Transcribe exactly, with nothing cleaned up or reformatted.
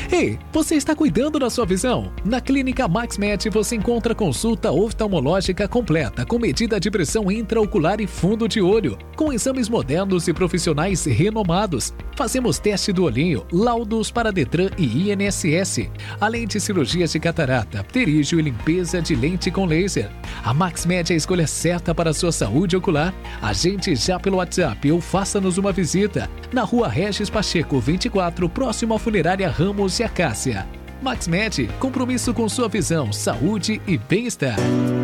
Ei, você está cuidando da sua visão? Na Clínica MaxMed você encontra consulta oftalmológica completa com medida de pressão intraocular e fundo de olho, com exames modernos e profissionais renomados. Fazemos teste do olhinho, laudos para Detran e I N S S, além de cirurgias de catarata, pterígio e limpeza de lente com laser. A MaxMed é a escolha certa para a sua saúde ocular. Agende já pelo WhatsApp ou faça-nos uma visita na Rua Regis Pacheco vinte e quatro, próximo à Funerária Ramos e Acácia. MaxMed, compromisso com sua visão, saúde e bem-estar.